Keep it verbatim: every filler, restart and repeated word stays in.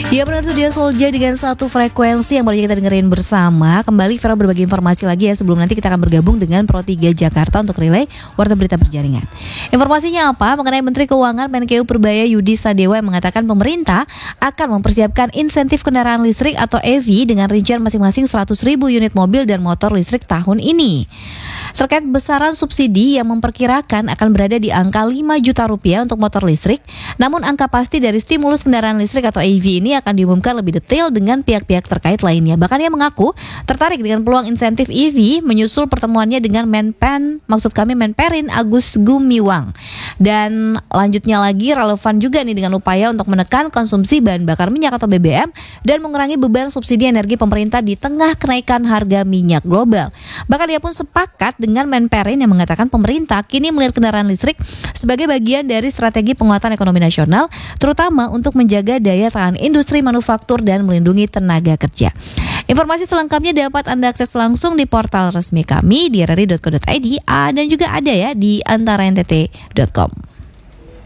Ya benar tuh dia Solja dengan satu frekuensi yang baru kita dengerin bersama. Kembali Vera berbagi informasi lagi ya sebelum nanti kita akan bergabung dengan Pro tiga Jakarta untuk relay Warta Berita Berjaringan. Informasinya apa? Mengenai Menteri Keuangan Menkeu Perbaya Yudi Sadewa yang mengatakan pemerintah akan mempersiapkan insentif kendaraan listrik atau E V dengan rincian masing-masing seratus ribu unit mobil dan motor listrik tahun ini. Terkait besaran subsidi yang memperkirakan akan berada di angka lima juta rupiah untuk motor listrik, namun angka pasti dari stimulus kendaraan listrik atau E V ini akan diumumkan lebih detail dengan pihak-pihak terkait lainnya. Bahkan ia mengaku tertarik dengan peluang insentif E V menyusul pertemuannya dengan Menpen, maksud kami Menperin Agus Gumiwang. Dan lanjutnya lagi relevan juga nih dengan upaya untuk menekan konsumsi bahan bakar minyak atau B B M dan mengurangi beban subsidi energi pemerintah di tengah kenaikan harga minyak global. Bahkan dia pun sepakat dengan Menperin yang mengatakan pemerintah kini melihat kendaraan listrik sebagai bagian dari strategi penguatan ekonomi nasional, terutama untuk menjaga daya tahan industri manufaktur dan melindungi tenaga kerja. Informasi selengkapnya dapat Anda akses langsung di portal resmi kami di r r i dot co dot i d dan juga ada ya di antara n t t dot com.